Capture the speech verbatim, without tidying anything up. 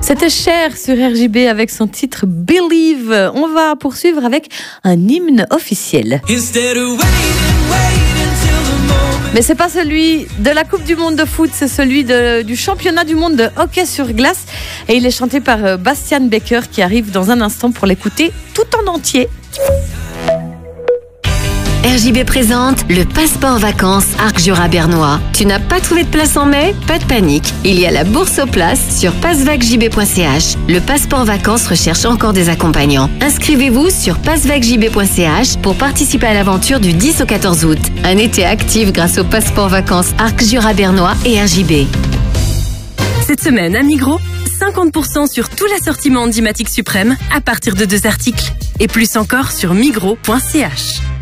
C'était Cher sur R J B avec son titre Believe. On va poursuivre avec un hymne officiel. Mais c'est pas celui de la Coupe du Monde de foot, c'est celui de, du championnat du monde de hockey sur glace. Et il est chanté par Bastian Becker qui arrive dans un instant pour l'écouter tout en entier. R J B présente le passeport vacances Arc-Jura-Bernois. Tu n'as pas trouvé de place en mai? Pas de panique. Il y a la bourse aux places sur passevacjb point c h. Le passeport vacances recherche encore des accompagnants. Inscrivez-vous sur passevacjb point c h pour participer à l'aventure du dix au quatorze août. Un été actif grâce au passeport vacances Arc-Jura-Bernois et R J B. Cette semaine à Migros, cinquante pour cent sur tout l'assortiment Dimatic Suprême à partir de deux articles. Et plus encore sur migros point c h.